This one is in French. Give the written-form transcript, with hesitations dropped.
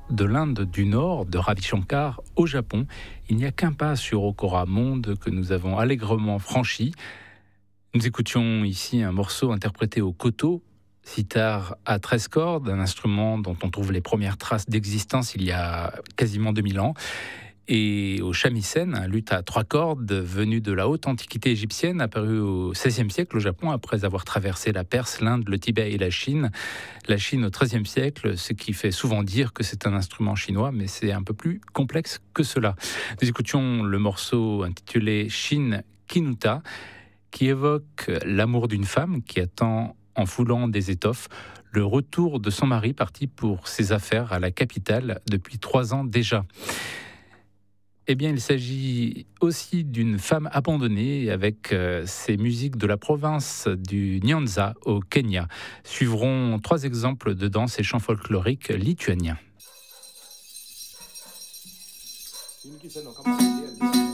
de l'Inde du Nord, de Ravi Shankar, au Japon. Il n'y a qu'un pas sur Okora Monde que nous avons allègrement franchi. Nous écoutions ici un morceau interprété au koto, sitar à 13 cordes, un instrument dont on trouve les premières traces d'existence il y a quasiment 2000 ans, et au shamisen, un luth à 3 cordes venu de la haute antiquité égyptienne, apparu au XVIe siècle au Japon après avoir traversé la Perse, l'Inde, le Tibet et la Chine. La Chine au XIIIe siècle, ce qui fait souvent dire que c'est un instrument chinois, mais c'est un peu plus complexe que cela. Nous écoutions le morceau intitulé Shin Kinuta, qui évoque l'amour d'une femme qui attend, en foulant des étoffes, le retour de son mari parti pour ses affaires à la capitale depuis 3 ans déjà. Eh bien, il s'agit aussi d'une femme abandonnée avec ses musiques de la province du Nyanza au Kenya. Suivront 3 exemples de danse et chants folkloriques lituaniens.